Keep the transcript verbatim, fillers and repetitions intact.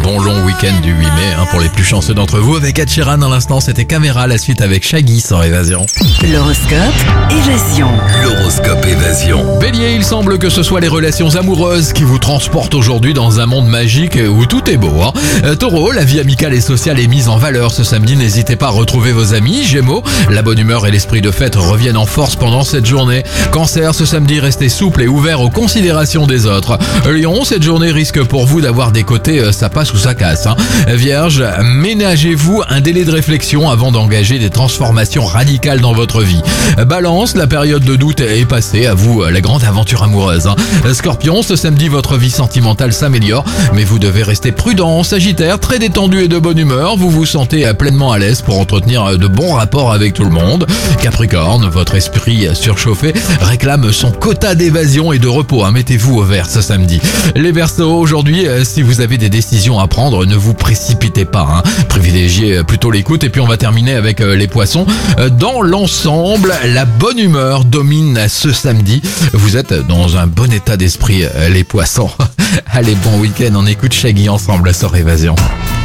bon long week-end du huit mai hein, pour les plus chanceux d'entre vous. Avec Ed Sheeran à l'instant, c'était Caméra, la suite avec Shaggy sans Évasion. L'horoscope Évasion. L'horoscope Évasion. Bélier, il semble que ce soit les relations amoureuses qui vous transportent aujourd'hui dans un monde magique où tout est beau. Hein. Euh, Taureau, la vie amicale et sociale est mise en valeur ce samedi. N'hésitez pas à retrouver vos amis. Gémeaux, la bonne humeur et l'esprit de fête reviennent en force pendant cette journée. Cancer, ce samedi, restez souple et ouvert aux considérations des autres. Lion, cette journée risque pour vous d'avoir des côtés euh, ça passe ou ça casse. Hein. Vierge, ménagez-vous un délai de réflexion avant d'engager des transformations radicales dans votre vie. Balance, la période de doute est passée, à vous la grande aventure amoureuse. Hein. Scorpion, ce samedi votre vie sentimentale s'améliore, mais vous devez rester prudent. Sagittaire, très détendu et de bonne humeur, vous vous sentez pleinement à l'aise pour entretenir de bons rapports avec tout le monde. Capricorne, votre esprit surchauffé réclame son quota d'évasion et de repos. Hein. Mettez-vous au vert ce samedi. Les Verseaux, aujourd'hui, si vous avez des décisions à prendre, ne vous précipitez pas. Hein. Privilégiez plutôt l'écoute. Et puis on va terminer avec les Poissons. Dans l'ensemble, la bonne humeur domine ce samedi. Vous êtes dans un bon état d'esprit, les Poissons. Allez, bon week-end, on écoute Shaggy ensemble sur Évasion.